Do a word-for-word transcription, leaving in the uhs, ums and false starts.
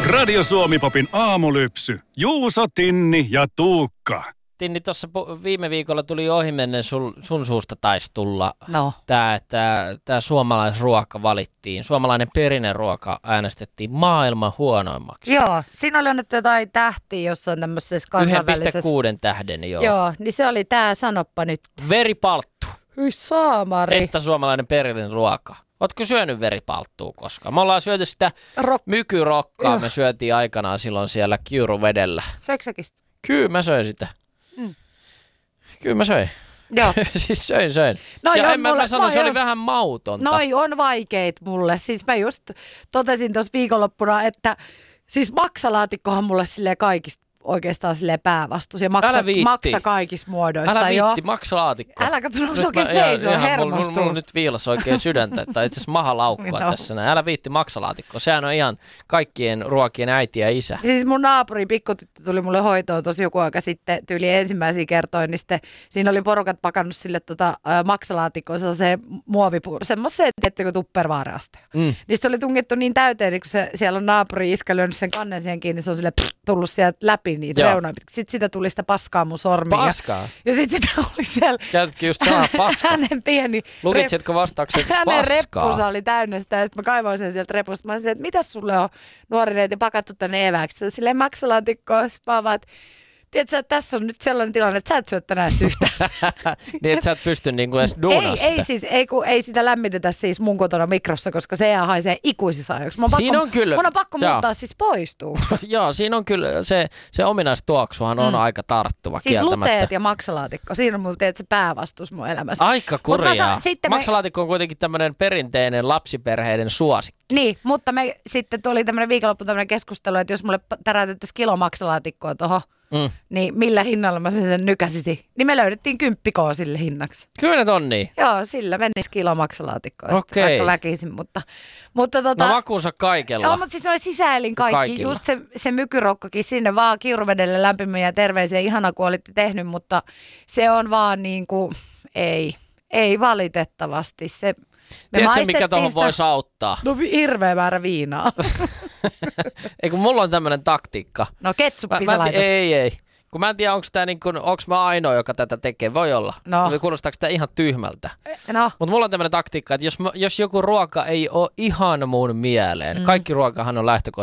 Radio Suomi-popin aamulypsy. Juuso, Tinni ja Tuukka. Tinni, tuossa viime viikolla tuli ohimennen sul, sun suusta taisi tulla no. tämä, että tämä suomalaisruoka valittiin. Suomalainen perinneruoka äänestettiin maailman huonoimmaksi. Joo, siinä oli annettu jotain tähtiä jossain tämmöisessä kansainvälisessä. yksi pilkku kuusi tähden, joo. Joo, niin se oli tämä, sanoppa nyt. Veripalttu. Hyi saamari. Että suomalainen perinneruoka. Ootko syönyt veripalttua koskaan? Me ollaan syöty sitä Rok- mykyrokkaa, Joo. me syötiin aikanaan silloin siellä Kiuruvedellä. Söikö säkin sitä? Kyllä mä söin sitä. Mm. Kyllä mä söin. Joo. siis söin, söin. No ja joo, en mä, mulle- mä sano, no se joo. oli vähän mautonta. Noi on vaikeet mulle. Siis mä just totesin tuossa viikonloppuna, että siis maksalaatikkohan mulle silleen kaikista oikeastaan silleen päävastuus ja maksa, Älä viitti. maksa kaikissa muodoissa. Älä joo. viitti, maksalaatikko. Älä katso, onko Nyt se oikein mä- ihan- seisoo, ihan mulla- hermostuu. Mulla nyt viilas oikein sydäntä, tai itse asiassa maha laukkua No. tässä. Näin. Älä viitti maksalaatikko. Sehän on ihan kaikkien ruokien äiti ja isä. Siis mun naapuri pikkutyttö tuli mulle hoitoon tosi joku aika sitten, tyyli ensimmäisiä kertoin, niin sitten siinä oli porukat pakannut sille tota, ä, maksalaatikkoon sellaiseen muovipuuroon, semmoiseen, tiettäkö, tupperware-asti. Mm. Niin se oli tungettu niin täyteen, niin kun se, siellä on naapuri iskä lyönyt sen kannen siihen kiinni, se on sille pff, tullut sieltä läpi niitä Joo. reunoja. Sitten sitä tuli sitä paskaa mun sormiin. Paskaa? Ja, ja sitten sitä oli siellä. Käytätkin just sanaa paska. Hänen pieni Lukitsitko vastauksen Hänen paskaa? reppusa oli täynnä sitä ja sitten mä kaivoin sen sieltä repusta. Mä olisin, että mitäs sulle on nuori neiti pakattu tänne evääksi? Silleen maksalaatikkoa. Sitten mä vaan, että tiedätkö, että tässä on nyt sellainen tilanne, että sä et syö tänään sitä yhtään. niin, että sä et pysty niinku edes duunaa ei, sitä. ei siis, ei, kun, ei sitä lämmitetä siis mun kotona mikrossa, koska se jää haisee ikuisissa ajoiksi. Mun on Siinä pakko, on kyllä- mun on pakko joo. muuttaa siis poistuu. Joo, siinä on kyllä, se, se ominaistuoksuhan on Mm. aika tarttuva Siis kieltämättä. luteet ja maksalaatikko, siinä on mulla teet se päävastuus mun elämässä. Aika Mut mä kurjaa. sa- sitten me- Maksalaatikko on kuitenkin tämmöinen perinteinen lapsiperheiden suosikki. Niin, mutta me sitten tuli tämmöinen viikonloppu tämmöinen keskustelu, että jos mulle tärätettäisiin kilo maksalaatikkoa tuohon, Mm. niin millä hinnalla mä sen, sen nykäsisin. Niin me löydettiin kymppikoa sille hinnaksi. Kyllä ne on niin. Joo, sillä menisi kilo maksalaatikkoa sitten Okei. vaikka väkisin, mutta, mutta tota... No makuunsa kaikella. Joo, mutta siis noin sisäilin kaikki, Kaikilla. just se, se mykyrokkakin sinne vaan Kiuruvedelle lämpimiä terveisiä, ihana kun olitte tehnyt, mutta se on vaan niin kuin, ei, ei valitettavasti. Se, me Tiedätkö, maistettiin mikä tuohon sitä- voisi auttaa? No hirveä määrä viinaa. Ei kun mulla on tämmöinen taktiikka. No Mä, ketsuppi mä sä en, laitat. ti- ei, ei. Kun mä en tiedä, onko tää niin kun, onks mä ainoa, joka tätä tekee. Voi olla. No. Kuulostaako tää ihan tyhmältä? No, Mutta mulla on tämmöinen taktiikka, että jos, mä- jos joku ruoka ei ole ihan mun mieleen, mm. kaikki ruokahan on lähtökohtaisesti